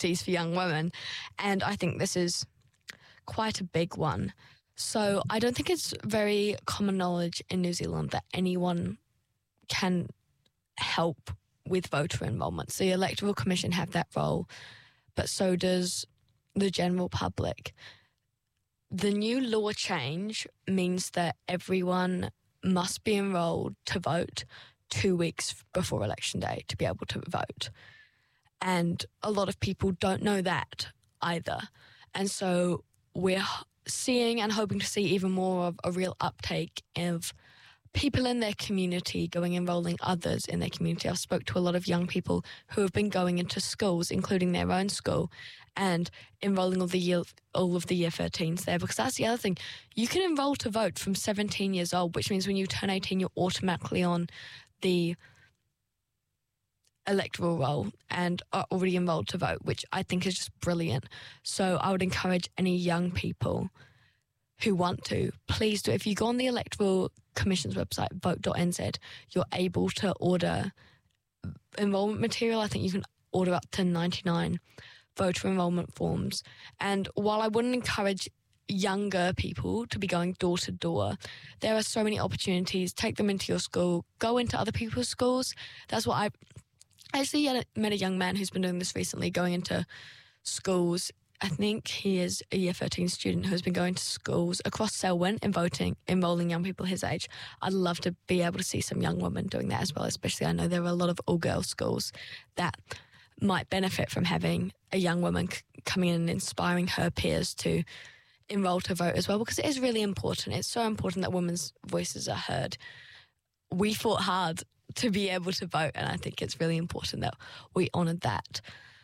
opportunities for young women. And I think this is quite a big one. So I don't think it's very common knowledge in New Zealand that anyone can help with voter involvement. So the Electoral Commission have that role, but so does the general public. The new law change means that everyone must be enrolled to vote 2 weeks before election day to be able to vote. And a lot of people don't know that either. And so we're seeing and hoping to see even more of a real uptake of people in their community enrolling others in their community. I've spoke to a lot of young people who have been going into schools, including their own school, and enrolling all of the year 13s there, because that's the other thing. You can enroll to vote from 17 years old, which means when you turn 18, you're automatically on the electoral roll and are already enrolled to vote, which I think is just brilliant. So I would encourage any young people who want to, please do. If you go on the Electoral Commission's website, vote.nz, you're able to order enrolment material. I think you can order up to 99 voter enrolment forms. And while I wouldn't encourage younger people to be going door to door, there are so many opportunities. Take them into your school, go into other people's schools. That's what I actually met a young man who's been doing this recently, going into schools. I think he is a year 13 student who's been going to schools across Selwyn and enrolling young people his age. I'd love to be able to see some young women doing that as well, especially I know there are a lot of all-girls schools that might benefit from having a young woman coming in and inspiring her peers to enroll to vote as well, because it is really important. It's so important that women's voices are heard. We fought hard to be able to vote, and I think it's really important that we honour that.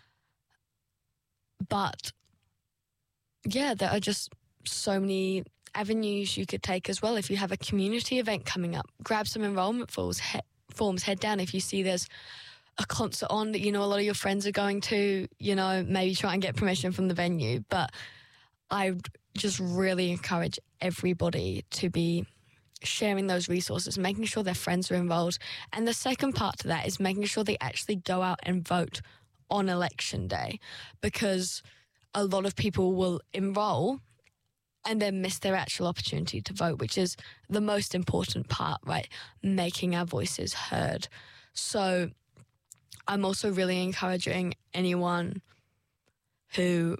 But yeah, there are just so many avenues you could take as well. If you have a community event coming up, grab some enrolment forms, head down. If you see there's a concert on that a lot of your friends are going to, maybe try and get permission from the venue. But I just really encourage everybody to be sharing those resources, making sure their friends are involved. And the second part to that is making sure they actually go out and vote on election day, because a lot of people will enroll and then miss their actual opportunity to vote, which is the most important part, right? Making our voices heard. So I'm also really encouraging anyone who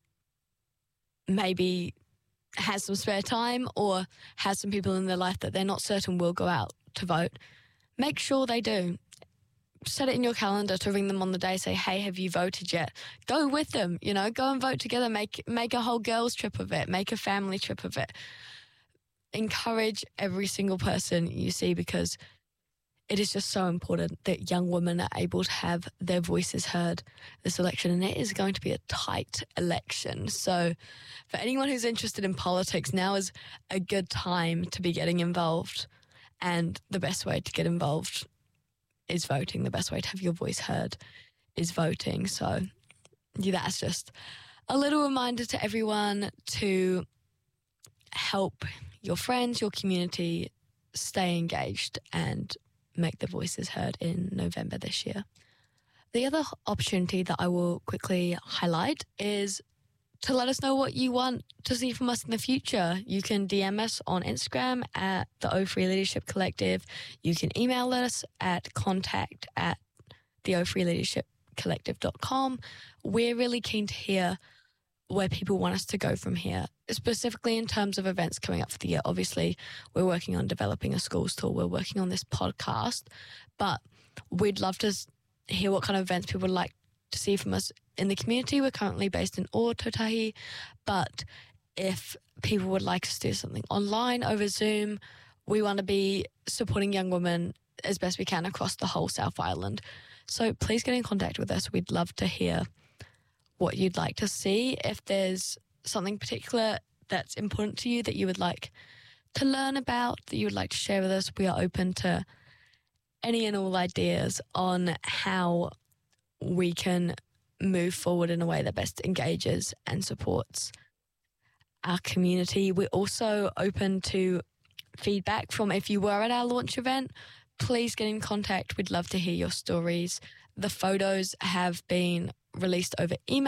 maybe has some spare time or has some people in their life that they're not certain will go out to vote, make sure they do. Set it in your calendar to ring them on the day, say, hey, have you voted yet? Go with them, go and vote together, make a whole girls trip of it, make a family trip of it. Encourage every single person you see, because it is just so important that young women are able to have their voices heard this election, and it is going to be a tight election. So for anyone who's interested in politics, now is a good time to be getting involved, and the best way to get involved is voting. The best way to have your voice heard is voting. So that's just a little reminder to everyone to help your friends, your community stay engaged and make their voices heard in November this year. The other opportunity that I will quickly highlight is to let us know what you want to see from us in the future. You can DM us on Instagram at the O Free Leadership Collective. You can email us at contact@theofreeleadershipcollective.com. We're really keen to hear where people want us to go from here, specifically in terms of events coming up for the year. Obviously, we're working on developing a schools tour. We're working on this podcast, but we'd love to hear what kind of events people would like to see from us in the community. We're currently based in Ōtautahi, but if people would like us to do something online over Zoom, we want to be supporting young women as best we can across the whole South Island. So please get in contact with us. We'd love to hear what you'd like to see. If there's something particular that's important to you that you would like to learn about, that you would like to share with us, we are open to any and all ideas on how we can move forward in a way that best engages and supports our community. We're also open to feedback from, if you were at our launch event, please get in contact. We'd love to hear your stories. The photos have been released over email.